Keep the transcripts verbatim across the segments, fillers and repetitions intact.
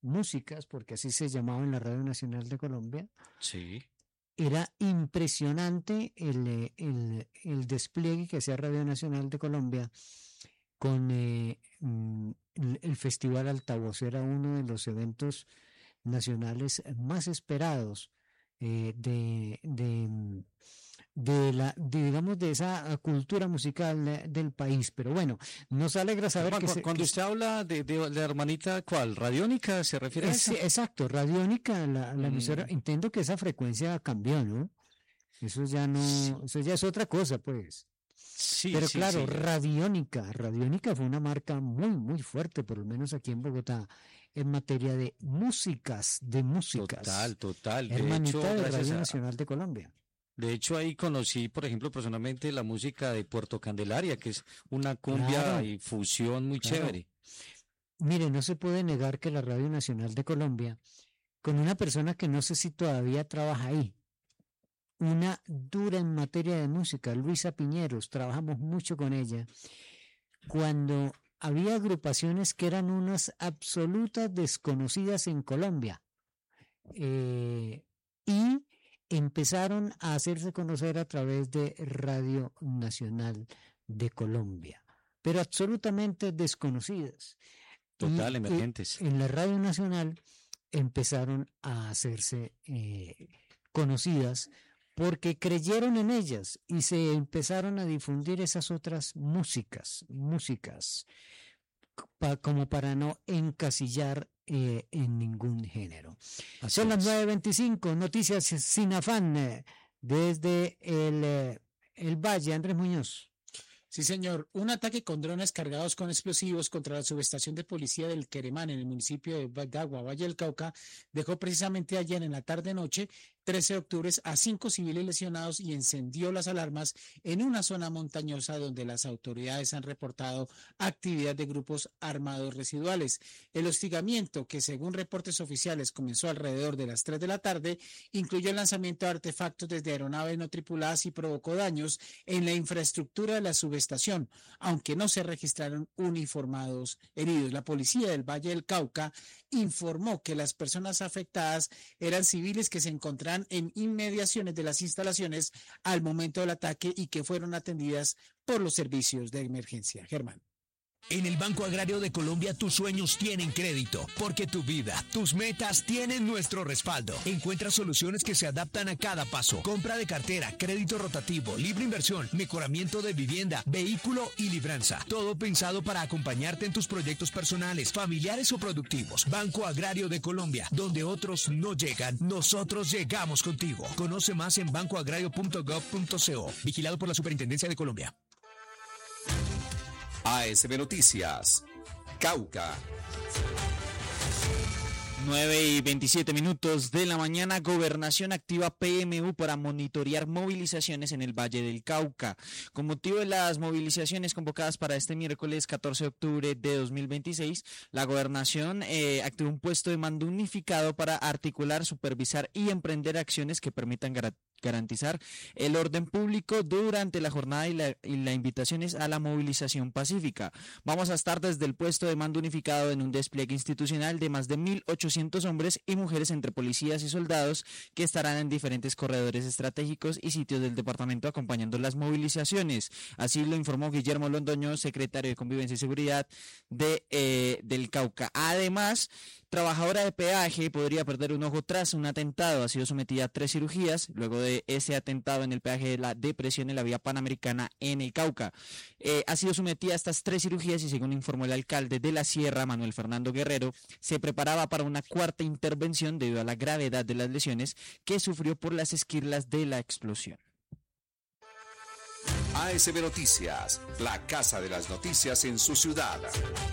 músicas, porque así se llamaba en la Radio Nacional de Colombia. Sí. Era impresionante el, eh, el, el despliegue que hacía Radio Nacional de Colombia con eh, mm, el, el Festival Altavoz. Era uno de los eventos nacionales más esperados eh, de, de, mm, de la, de, digamos, de esa cultura musical eh, del país. Pero bueno, nos alegra saber Germán, que, cu- se, cuando que usted habla de, de la hermanita, ¿cuál? ¿Radiónica se refiere a es, esa? exacto, Radiónica, la, la emisora, Mm, entiendo que esa frecuencia cambió, ¿no? Eso ya no, sí, eso ya es otra cosa, pues. sí, Pero sí, claro, sí, ya. Radiónica, Radiónica fue una marca muy, muy fuerte, por lo menos aquí en Bogotá, en materia de músicas, de músicas. Total, total. De Hermanita hecho, de gracias Radio a, Nacional de Colombia. de hecho ahí conocí, por ejemplo, personalmente la música de Puerto Candelaria, que es una cumbia Claro, y fusión muy claro. chévere. Mire, no se puede negar que la Radio Nacional de Colombia, con una persona que no sé si todavía trabaja ahí, una dura en materia de música, Luisa Piñeros, trabajamos mucho con ella, cuando había agrupaciones que eran unas absolutas desconocidas en Colombia eh, y empezaron a hacerse conocer a través de Radio Nacional de Colombia, pero absolutamente desconocidas. Total, Y eh, emergentes. en la Radio Nacional empezaron a hacerse eh, conocidas porque creyeron en ellas y se empezaron a difundir esas otras músicas, músicas, pa- como para no encasillar eh, en ningún género. Así Son las es. nueve veinticinco, noticias sin afán eh, desde el, eh, el Valle, Andrés Muñoz. Sí, señor. Un ataque con drones cargados con explosivos contra la subestación de policía del Queremán en el municipio de Bagagua, Valle del Cauca, dejó precisamente ayer en la tarde-noche, trece de octubre, a cinco civiles lesionados y encendió las alarmas en una zona montañosa donde las autoridades han reportado actividad de grupos armados residuales. El hostigamiento, que según reportes oficiales comenzó alrededor de las tres de la tarde, incluyó el lanzamiento de artefactos desde aeronaves no tripuladas y provocó daños en la infraestructura de la subestación, aunque no se registraron uniformados heridos. La policía del Valle del Cauca informó que las personas afectadas eran civiles que se encontraban en inmediaciones de las instalaciones al momento del ataque y que fueron atendidas por los servicios de emergencia. Germán. En el Banco Agrario de Colombia tus sueños tienen crédito, porque tu vida, tus metas tienen nuestro respaldo. Encuentra soluciones que se adaptan a cada paso. Compra de cartera, crédito rotativo, libre inversión, mejoramiento de vivienda, vehículo y libranza. Todo pensado para acompañarte en tus proyectos personales, familiares o productivos. Banco Agrario de Colombia, donde otros no llegan, nosotros llegamos contigo. Conoce más en banco agrario punto gov punto co. Vigilado por la Superintendencia de Colombia. A S B Noticias, Cauca. nueve y veintisiete minutos de la mañana, Gobernación activa P M U para monitorear movilizaciones en el Valle del Cauca. Con motivo de las movilizaciones convocadas para este miércoles catorce de octubre de dos mil veintiséis, la Gobernación eh, activó un puesto de mando unificado para articular, supervisar y emprender acciones que permitan garantizar garantizar el orden público durante la jornada y la, y la invitación es a la movilización pacífica. Vamos a estar desde el puesto de mando unificado en un despliegue institucional de más de mil ochocientos hombres y mujeres entre policías y soldados que estarán en diferentes corredores estratégicos y sitios del departamento acompañando las movilizaciones. Así lo informó Guillermo Londoño, secretario de Convivencia y Seguridad de, eh, del Cauca. Además, trabajadora de peaje podría perder un ojo tras un atentado. Ha sido sometida a tres cirugías luego de ese atentado en el peaje de la Depresión en la vía Panamericana en el Cauca. Eh, ha sido sometida a estas tres cirugías y según informó el alcalde de la Sierra, Manuel Fernando Guerrero, se preparaba para una cuarta intervención debido a la gravedad de las lesiones que sufrió por las esquirlas de la explosión. A S B Noticias, la casa de las noticias en su ciudad.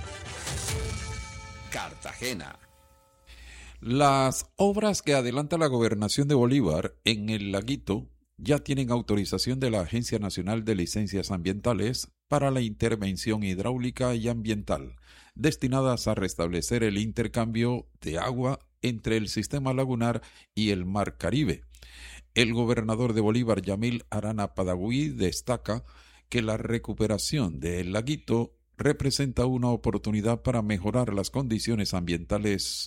Cartagena. Las obras que adelanta la Gobernación de Bolívar en el Laguito ya tienen autorización de la Agencia Nacional de Licencias Ambientales para la intervención hidráulica y ambiental, destinadas a restablecer el intercambio de agua entre el sistema lagunar y el Mar Caribe. El gobernador de Bolívar, Yamil Arana Padagüí, destaca que la recuperación del Laguito representa una oportunidad para mejorar las condiciones ambientales